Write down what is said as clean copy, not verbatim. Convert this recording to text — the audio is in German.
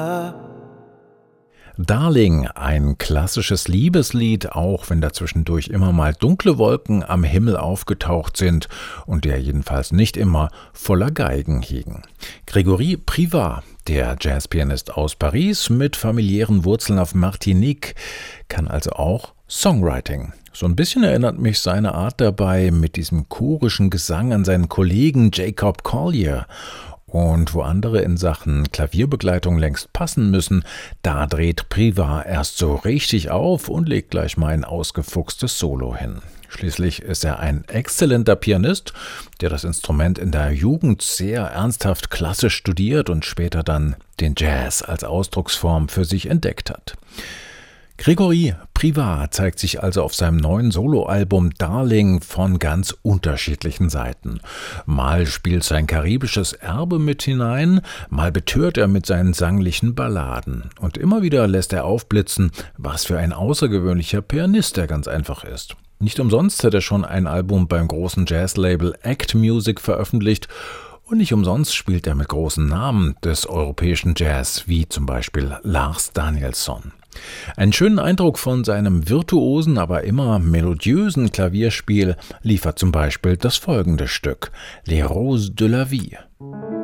Darling, ein klassisches Liebeslied, auch wenn dazwischendurch immer mal dunkle Wolken am Himmel aufgetaucht sind und der jedenfalls nicht immer voller Geigen hegen. Grégory Privat, der Jazzpianist aus Paris mit familiären Wurzeln auf Martinique, kann also auch Songwriting. So ein bisschen erinnert mich seine Art dabei mit diesem chorischen Gesang an seinen Kollegen Jacob Collier. Und wo andere in Sachen Klavierbegleitung längst passen müssen, da dreht Privat erst so richtig auf und legt gleich mal ein ausgefuchstes Solo hin. Schließlich ist er ein exzellenter Pianist, der das Instrument in der Jugend sehr ernsthaft klassisch studiert und später dann den Jazz als Ausdrucksform für sich entdeckt hat. Grégory Privat zeigt sich also auf seinem neuen Soloalbum Darling von ganz unterschiedlichen Seiten. Mal spielt sein karibisches Erbe mit hinein, mal betört er mit seinen sanglichen Balladen. Und immer wieder lässt er aufblitzen, was für ein außergewöhnlicher Pianist er ganz einfach ist. Nicht umsonst hat er schon ein Album beim großen Jazzlabel Act Music veröffentlicht. Und nicht umsonst spielt er mit großen Namen des europäischen Jazz, wie zum Beispiel Lars Danielsson. Einen schönen Eindruck von seinem virtuosen, aber immer melodiösen Klavierspiel liefert zum Beispiel das folgende Stück, Les Roses de la Vie.